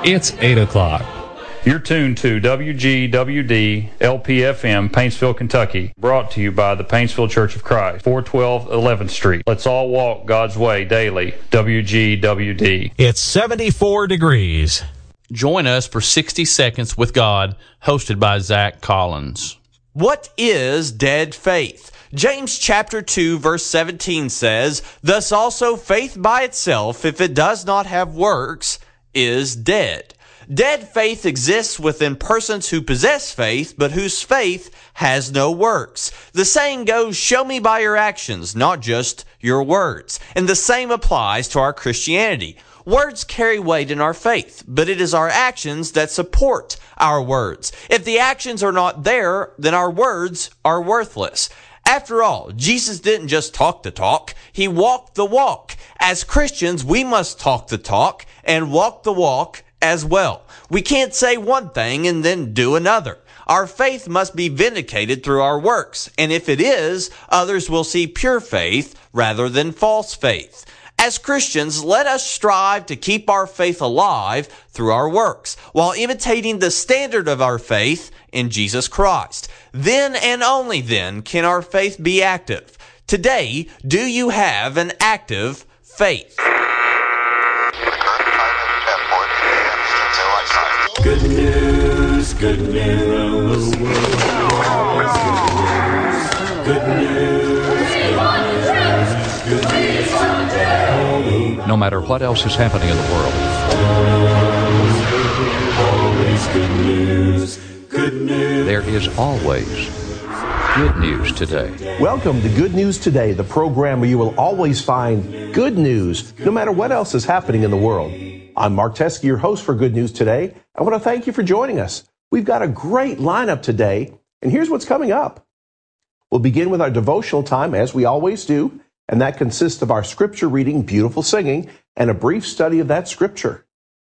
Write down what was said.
It's 8 o'clock. You're tuned to WGWD LPFM, Paintsville, Kentucky. Brought to you by the Paintsville Church of Christ, 412 11th Street. Let's all walk God's way daily. WGWD. It's 74 degrees. Join us for 60 Seconds with God, hosted by Zach Collins. What is dead faith? James chapter 2 verse 17 says, "Thus also faith by itself, if it does not have works, is dead." Dead faith exists within persons who possess faith, but whose faith has no works. The saying goes, show me by your actions, not just your words. And the same applies to our Christianity. Words carry weight in our faith, but it is our actions that support our words. If the actions are not there, then our words are worthless. After all, Jesus didn't just talk the talk, he walked the walk. As Christians, we must talk the talk and walk the walk as well. We can't say one thing and then do another. Our faith must be vindicated through our works, and if it is, others will see pure faith rather than false faith. As Christians, let us strive to keep our faith alive through our works, while imitating the standard of our faith in Jesus Christ. Then and only then can our faith be active. Today, do you have an active faith? Good news, good news. Good news, good news today. No matter what else is happening in the world. Always good news, good news. There is always good news today. Welcome to Good News Today, the program where you will always find good news, no matter what else is happening in the world. I'm Mark Teskey, your host for Good News Today. I want to thank you for joining us. We've got a great lineup today, and here's what's coming up. We'll begin with our devotional time, as we always do, and that consists of our scripture reading, beautiful singing, and a brief study of that scripture.